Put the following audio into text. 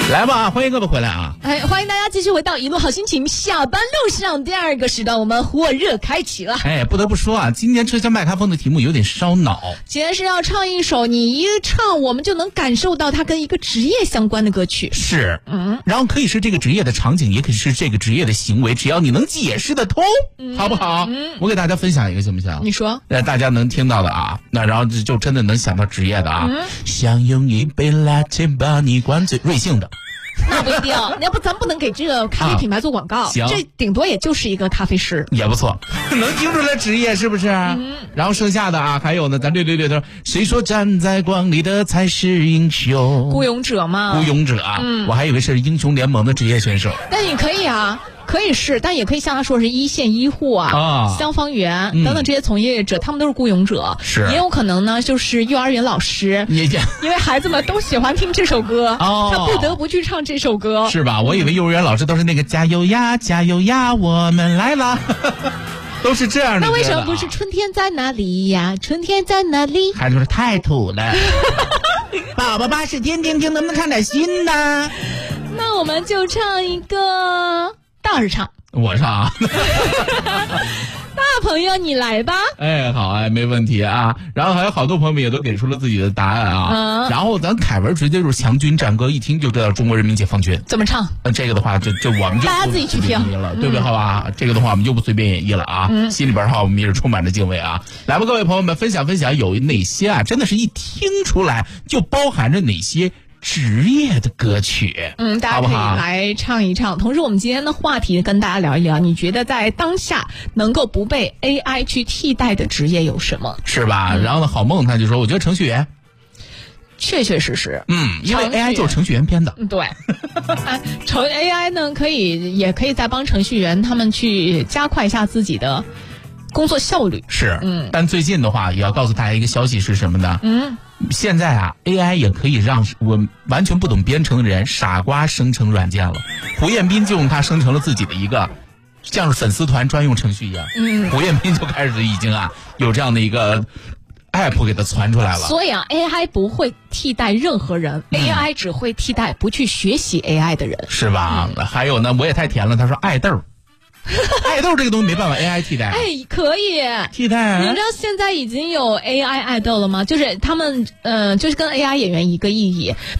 来吧，欢迎各位回来啊！ 哎，欢迎大家继续回到一路好心情下班路上，第二个时段我们火热开启了。 哎，不得不说啊，今天车厢麦克风的题目有点烧脑。 今天是要唱一首你一唱我们就能感受到它跟一个职业相关的歌曲。 是，然后可以是这个职业的场景，也可以是这个职业的行为，只要你能解释得通，好不好？我给大家分享一个行不行？ 你说， 大家能听到的啊，那然后就真的能想到职业的啊，想用一杯 latte 把你灌醉，瑞幸的。 那不一定，要不咱不能给这个咖啡品牌做广告， 行， 这顶多也就是一个咖啡师， 也不错，能听出来职业是不是？然后剩下的啊，还有呢，咱对，他说谁说站在光里的才是英雄？ 孤勇者嘛， 孤勇者啊，我还以为是英雄联盟的职业选手。 但你可以啊。可以是，但也可以像他说是一线医护消防员等等这些从业者，他们都是孤勇者。 是， 也有可能呢，就是幼儿园老师，因为孩子们都喜欢听这首歌，他不得不去唱这首歌， 是吧？我以为幼儿园老师都是那个加油呀，加油呀，我们来了。都是这样的。 那为什么不是春天在哪里呀？春天在哪里？ 还是太土了。宝宝巴士天天听，能不能看点新的？ 那我们就唱一个。大儿唱， 我唱啊。 大朋友你来吧。 哎，好哎，没问题啊。然后还有好多朋友们也都给出了自己的答案啊。然后咱凯文直接就是强军战歌，一听就知道中国人民解放军怎么唱。 这个的话就我们就大家自己去听了，对不对？好吧，这个的话我们就不随便演绎了啊。心里边的话我们也是充满着敬畏啊。来吧，各位朋友们，分享有哪些啊？真的是一听出来就包含着哪些职业的歌曲， 大家可以来唱一唱。同时我们今天的话题跟大家聊一聊，你觉得在当下能够不被 AI 去替代的职业有什么？ 是吧？然后呢，郝梦他就说，我觉得程序员确实， 因为 AI 就是程序员编的。 对AI 呢也可以再帮程序员他们去加快一下自己的工作效率。 是，但最近的话也要告诉大家一个消息是什么呢？现在啊 AI 也可以让我完全不懂编程的人傻瓜生成软件了。胡彦斌就用它生成了自己的一个像是粉丝团专用程序一样。胡彦斌就开始已经有这样的一个 app 给它传出来了。 所以AI 不会替代任何人，AI 只会替代不去学习 AI 的人， 是吧？还有呢，我也太甜了，他说爱豆。爱豆这个东西没办法 AI 替代。 可以替代。 你知道现在已经有 AI 爱豆了吗？就是他们就是跟 AI 演员一个意义，